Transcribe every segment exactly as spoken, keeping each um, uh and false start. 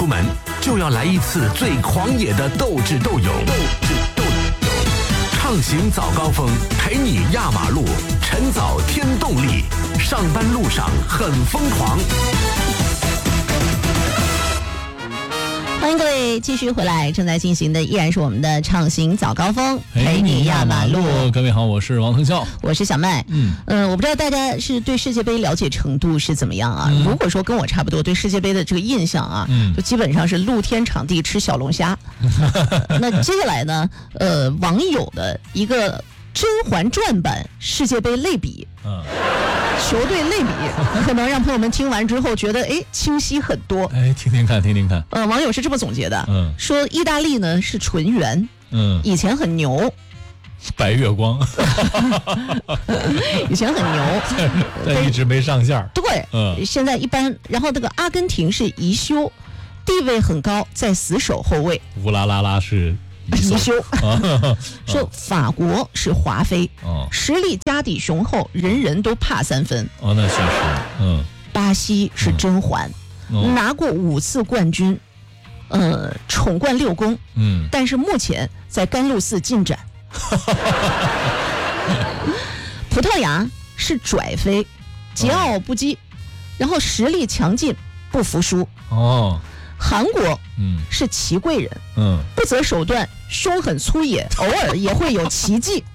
出门，就要来一次最狂野的斗智斗勇。斗智斗勇，畅行早高峰，陪你压马路，晨早添动力，上班路上很疯狂。 欢迎各位继续回来，正在进行的依然是我们的畅行早高峰，陪你压马路。 各位好，我是王腾笑， 我是小麦。嗯，呃，我不知道大家是对世界杯了解程度是怎么样啊？嗯、如果说跟我差不多，对世界杯的这个印象啊，嗯、就基本上是露天场地吃小龙虾。那接下来呢，呃，网友的一个《甄嬛传》版世界杯类比。嗯。球队类比可能让朋友们听完之后觉得哎清晰很多。 哎，听听看，听听看。 呃，网友是这么总结的，嗯，说意大利呢是纯元，嗯，以前很牛， 白月光， 以前很牛， 但一直没上线。 对，嗯，现在一般。然后这个阿根廷是宜修，地位很高，在死守后卫。 乌拉拉拉是。 宜修说法国是华妃，哦、实力家底雄厚，人人都怕三分。 哦，那确实。嗯， 巴西是甄嬛，嗯哦、拿过五次冠军，呃，宠冠六宫。嗯，但是目前在甘露寺进展。葡萄牙是拽妃，桀骜不羁，然后实力强劲，不服输。哦。韩国，嗯，是祺贵人，嗯，不择手段，凶狠粗野，偶尔也会有奇迹。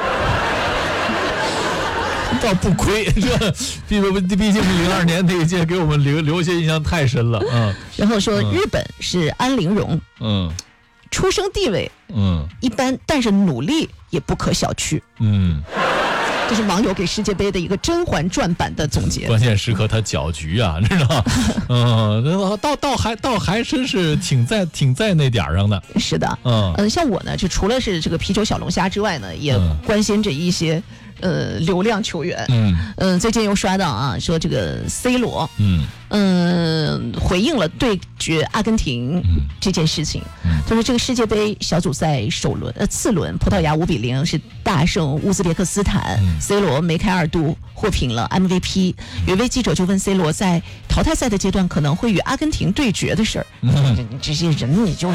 倒不亏，这毕毕竟零二年那一届给我们留留下印象太深了，嗯。 然后说日本是安陵容，嗯，出生地位，嗯，一般，但是努力也不可小觑，嗯。这是网友给世界杯的一个《甄嬛传》版的总结。 关键时刻他搅局啊，知道？嗯，倒倒还倒还真是挺在挺在那点儿上的。 是的，嗯嗯，像我呢，就除了是这个啤酒小龙虾之外呢，也关心着一些。呃，流量球员，嗯嗯、呃，最近又刷到啊，说这个 C 罗，嗯嗯、呃，回应了对决阿根廷这件事情，嗯、他说这个世界杯小组赛首轮呃次轮，葡萄牙五比零是大胜乌兹别克斯坦，嗯、C 罗梅开二度获评了 M V P。有一位记者就问 C 罗在淘汰赛的阶段可能会与阿根廷对决的事儿，嗯、你这些人你就是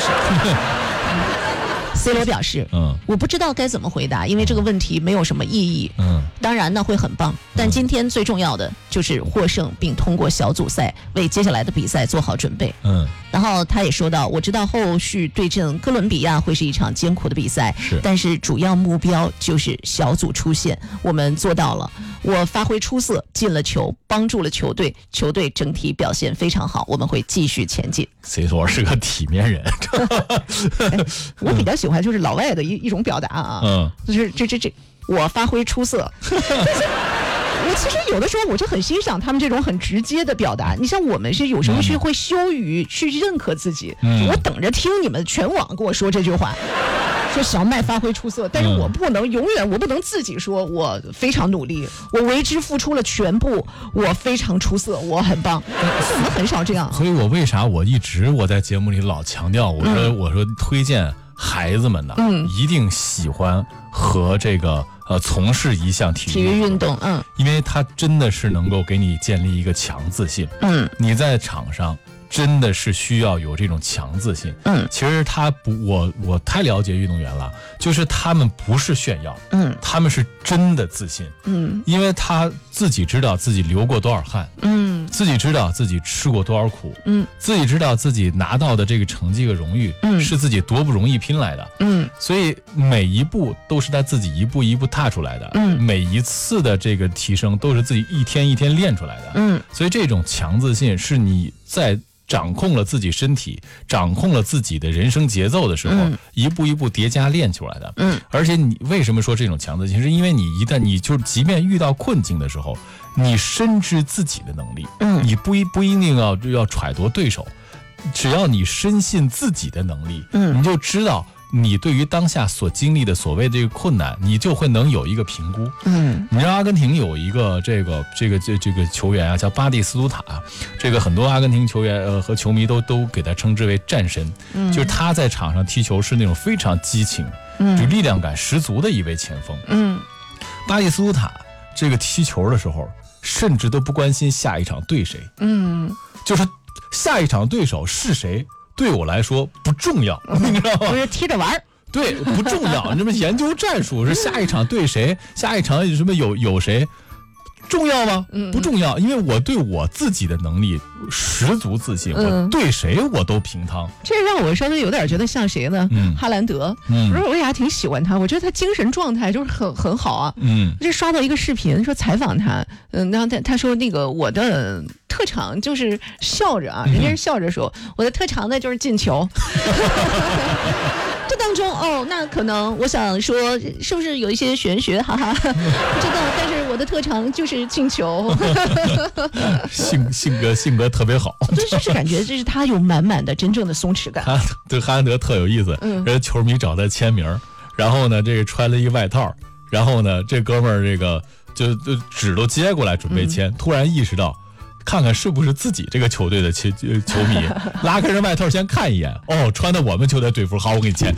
。C 罗表示，嗯，我不知道该怎么回答，因为这个问题没有什么意义。嗯，当然呢会很棒，但今天最重要的就是获胜并通过小组赛，为接下来的比赛做好准备。嗯，然后他也说到，我知道后续对阵哥伦比亚会是一场艰苦的比赛，是，但是主要目标就是小组出线，我们做到了。我发挥出色，进了球，帮助了球队，球队整体表现非常好，我们会继续前进。 C 罗是个体面人。 哎、我比较喜欢就是老外的一一种表达啊，嗯，就是这这这，我发挥出色。我其实有的时候我就很欣赏他们这种很直接的表达。你像我们是有时候是会羞于去认可自己，嗯、我等着听你们全网跟我说这句话。说小麦发挥出色，但是我不能永远，我不能自己说我非常努力，我为之付出了全部，我非常出色，我很棒。我们很少这样。 所以我为啥我一直我在节目里老强调，我说、嗯、我说推荐孩子们呢，嗯，一定喜欢和这个呃从事一项体育体育运动，嗯， 因为它真的是能够给你建立一个强自信，嗯，你在场上。真的是需要有这种强自信。嗯，其实他不，我我太了解运动员了，就是他们不是炫耀，嗯，他们是真的自信，嗯，因为他自己知道自己流过多少汗，嗯，自己知道自己吃过多少苦，嗯，自己知道自己拿到的这个成绩和荣誉，嗯，是自己多不容易拼来的，嗯，所以每一步都是他自己一步一步踏出来的，嗯，每一次的这个提升都是自己一天一天练出来的，嗯，所以这种强自信是你在掌控了自己身体，掌控了自己的人生节奏的时候，嗯、一步一步叠加练出来的。嗯，而且你为什么说这种强自信，是因为你一旦你就即便遇到困境的时候，你深知自己的能力，嗯，你不一不一定要要揣度对手，只要你深信自己的能力，嗯，你就知道。你对于当下所经历的所谓这个困难，你就会能有一个评估。嗯，你知道阿根廷有一个这个这个这这个球员啊，叫巴蒂斯图塔，这个很多阿根廷球员呃和球迷都都给他称之为战神。嗯，就是他在场上踢球是那种非常激情，嗯，就力量感十足的一位前锋。嗯，巴蒂斯图塔这个踢球的时候，甚至都不关心下一场对谁。嗯。就是下一场对手是谁，对我来说不重要，你知道吗？ 不是踢着玩儿。 对，不重要。什么研究战术是下一场对谁，下一场什么有有谁，重要吗？不重要，因为我对我自己的能力十足自信，嗯、我对谁我都平趟。 这让我稍微有点觉得像谁呢？嗯、哈兰德，嗯，我为啥挺喜欢他？我觉得他精神状态就是很很好啊。嗯，这刷到一个视频，说采访他，嗯，然后他他说那个我的特长就是笑着啊，人家是笑着说，嗯、我的特长呢就是进球。这当中哦，那可能我想说，是不是有一些玄学？哈哈，不知道。但是我的特长就是进球。 性性格性格特别好， 就就是感觉这是他有满满的真正的松弛感。 他对哈兰德特有意思，嗯、人球迷找他签名，然后呢，这个穿了一个外套，然后呢，这哥们儿这个就就纸都接过来准备签，嗯、突然意识到。看看是不是自己这个球队的球球迷，拉开人外套先看一眼，哦，穿的我们球队队服，好，我给你签。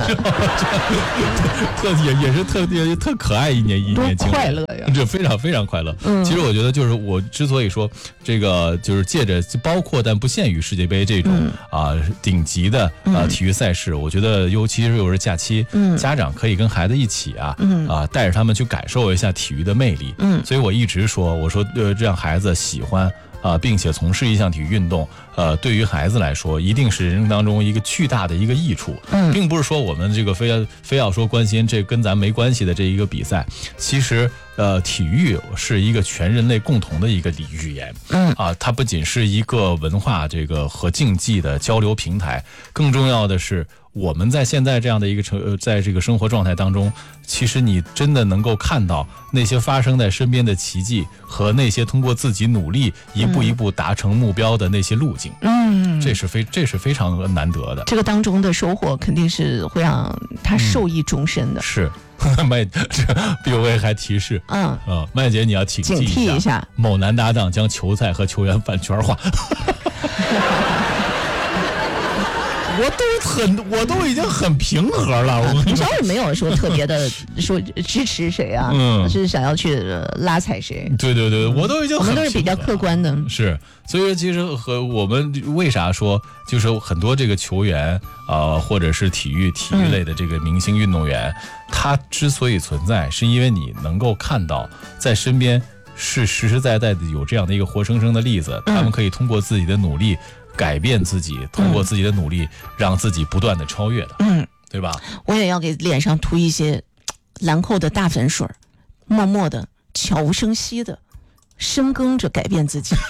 特也也是特也特可爱一年一年轻人， 快乐呀， 这非常非常快乐。嗯、其实我觉得就是我之所以说这个就是借着包括但不限于世界杯这种、嗯、啊顶级的啊体育赛事，嗯、我觉得尤其是又是假期，嗯、家长可以跟孩子一起啊、嗯、啊带着他们去感受一下体育的魅力。嗯，所以我一直说，我说呃让孩子喜欢。啊，并且从事一项体育运动，呃，对于孩子来说，一定是人生当中一个巨大的一个益处。嗯，并不是说我们这个非要非要说关心这跟咱没关系的这一个比赛，其实呃，体育是一个全人类共同的一个语言。嗯，啊，它不仅是一个文化这个和竞技的交流平台，更重要的是。我们在现在这样的一个成，在这个生活状态当中，其实你真的能够看到那些发生在身边的奇迹和那些通过自己努力一步一步达成目标的那些路径。嗯，这是非这是非常难得的。 这个当中的收获肯定是会让他受益终身的。 嗯、是，麦B U A还提示，嗯呃，麦姐你要警惕一下， 一下某男搭档将球赛和球员饭圈化。我都很，我都已经很平和了。我你稍微没有说特别的说支持谁啊，嗯，是想要去拉踩谁？ 对对对，我都已经很我们都是比较客观的。 是，所以说其实和我们为啥说，就是很多这个球员啊、呃，或者是体育体育类的这个明星运动员，嗯、他之所以存在，是因为你能够看到在身边是实实在在的有这样的一个活生生的例子，嗯、他们可以通过自己的努力。改变自己，通过自己的努力，嗯、让自己不断的超越的，嗯，对吧？ 我也要给脸上涂一些兰蔻的大粉水，默默的、悄无声息的深耕着改变自己。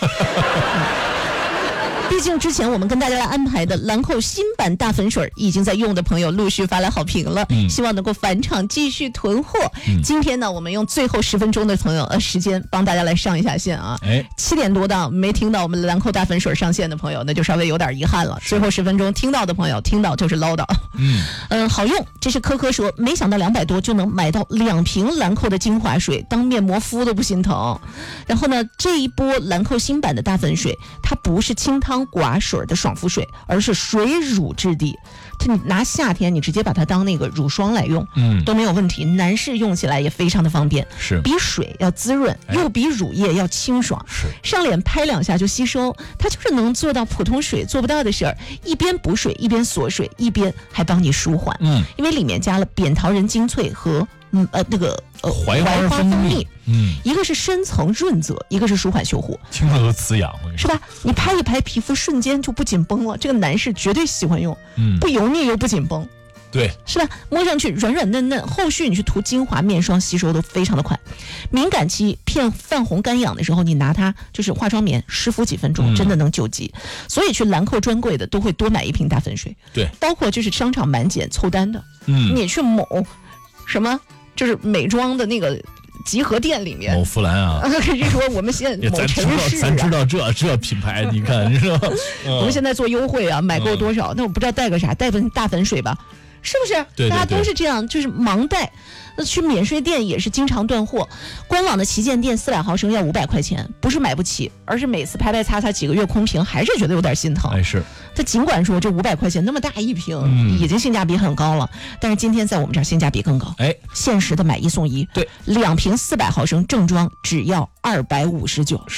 毕竟之前我们跟大家来安排的兰蔻新版大粉水已经在用的朋友陆续发来好评了，嗯、希望能够返场继续囤货。嗯、今天呢，我们用最后十分钟的朋友呃时间帮大家来上一下线啊。哎，七点多档没听到我们兰蔻大粉水上线的朋友，那就稍微有点遗憾了。最后十分钟听到的朋友，听到就是唠叨。嗯嗯、呃，好用。这是科科说，没想到两百多就能买到两瓶兰蔻的精华水，当面膜敷都不心疼。然后呢，这一波兰蔻新版的大粉水，它不是清汤寡水的爽肤水，而是水乳质地。它你拿夏天你直接把它当那个乳霜来用，嗯，都没有问题。男士用起来也非常的方便， 是比水要滋润，又比乳液要清爽，是上脸拍两下就吸收。它就是能做到普通水做不到的事儿，一边补水一边锁水，一边还帮你舒缓。嗯，因为里面加了扁桃仁精粹和嗯呃那个呃槐花蜂蜜。嗯，一个是深层润泽，一个是舒缓修护， 听着都滋养， 是吧？你拍一拍，皮肤瞬间就不紧绷了。这个男士绝对喜欢用，嗯，不油腻又不紧绷， 对， 是吧？摸上去软软嫩嫩，后续你去涂精华面霜，吸收都非常的快。敏感期偏泛红干痒的时候，你拿它就是化妆棉湿敷几分钟，嗯、真的能救急。所以去兰蔻专柜的都会多买一瓶大粉水， 对， 包括就是商场满减凑单的，嗯，你去某什么就是美妆的那个。集合店里面， 某芙兰啊， 可以说我们现在某城市、啊， 咱知道这这品牌，你看是吧？ 我们现在做优惠啊，买够多少？嗯、那我不知道带个啥，带份大粉水吧，是不是？ 对对对， 大家都是这样，就是盲带。那去免税店也是经常断货，官网的旗舰店四百毫升要五百块钱，不是买不起，而是每次拍拍擦擦几个月空瓶，还是觉得有点心疼。 哎，是。 他尽管说这五百块钱那么大一瓶，嗯、已经性价比很高了，但是今天在我们这儿性价比更高。哎，限时的买一送一， 对， 两瓶四百毫升正装只要二百五十九。 是。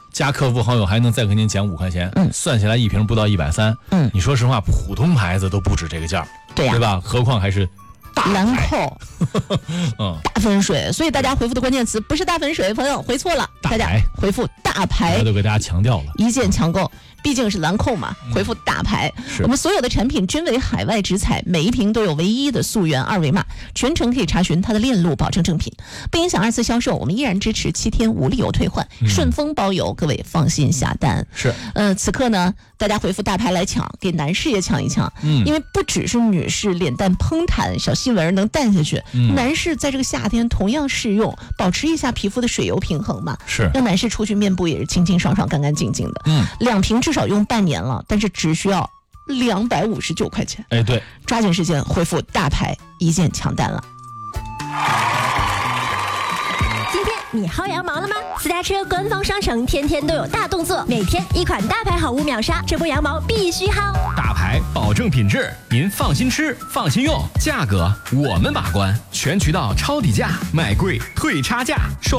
加客服好友还能再给您减五块钱，嗯，算下来一瓶不到一百三，嗯，你说实话，普通牌子都不止这个价， 对呀， 对吧？何况还是兰蔻，嗯，大粉水，所以大家回复的关键词不是大粉水，朋友回错了，大家回复大牌， 大家都给大家强调了， 一键抢购。毕竟是兰蔻嘛，回复大牌、嗯。我们所有的产品均为海外直采，每一瓶都有唯一的溯源二维码，全程可以查询它的链路，保证正品，不影响二次销售。我们依然支持七天无理由退换，嗯、顺丰包邮，各位放心下单。 是， 呃，此刻呢，大家回复大牌来抢，给男士也抢一抢。嗯，因为不只是女士脸蛋嘭弹，小细纹能淡下去，嗯、男士在这个夏天同样适用，保持一下皮肤的水油平衡嘛。 是， 让男士出去面部也是清清爽爽、干干净净的。嗯，两瓶至少用半年了，但是只需要两百五十九块钱。 哎，对， 抓紧时间回复大牌，一键抢单了。 今天你薅羊毛了吗？私家车官方商城天天都有大动作，每天一款大牌好物秒杀，这波羊毛必须薅。 大牌保证品质，您放心吃，放心用，价格我们把关，全渠道抄底价，买贵退差价。